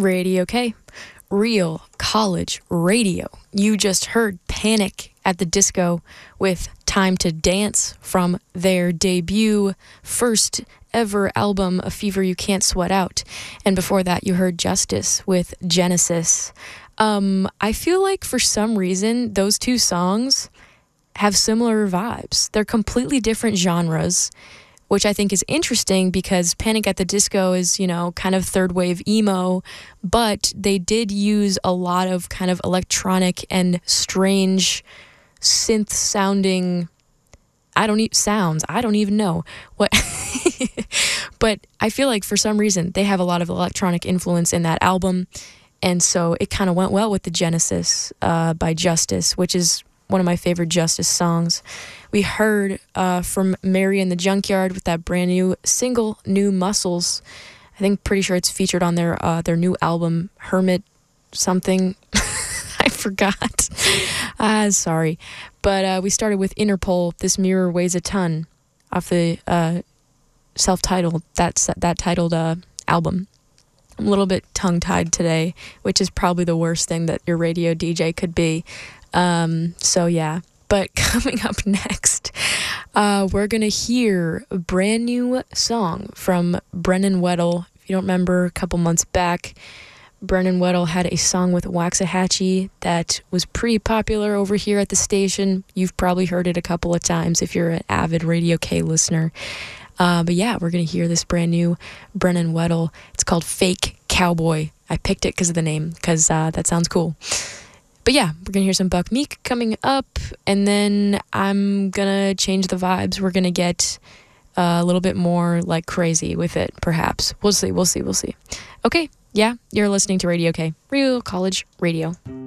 Radio K, real college radio. You just heard Panic at the Disco with Time to Dance from their debut first ever album, A Fever You Can't Sweat Out. And before that, you heard Justice with Genesis. I feel like for some reason, those two songs have similar vibes. They're completely different genres, which I think is interesting because Panic at the Disco is, kind of third wave emo, but they did use a lot of kind of electronic and strange synth sounding, sounds. I don't even know what, but I feel like for some reason they have a lot of electronic influence in that album. And so it kind of went well with the Genesis by Justice, which is one of my favorite Justice songs. We heard from Mary in the Junkyard with that brand new single, New Muscles. I think pretty sure it's featured on their new album, Hermit something. I forgot. Sorry. But we started with Interpol, This Mirror Weighs a Ton, off the self-titled, that titled album. I'm a little bit tongue-tied today, which is probably the worst thing that your radio DJ could be. So yeah, but coming up next, we're going to hear a brand new song from Brennan Weddle. If you don't remember, a couple months back, Brennan Weddle had a song with Waxahachie that was pretty popular over here at the station. You've probably heard it a couple of times if you're an avid Radio K listener. But yeah, we're going to hear this brand new Brennan Weddle. It's called Fake Cowboy. I picked it because of the name, because that sounds cool. But yeah, we're going to hear some Buck Meek coming up, and then I'm going to change the vibes. We're going to get a little bit more like crazy with it, perhaps. We'll see. Okay, yeah, you're listening to Radio K, Real College Radio.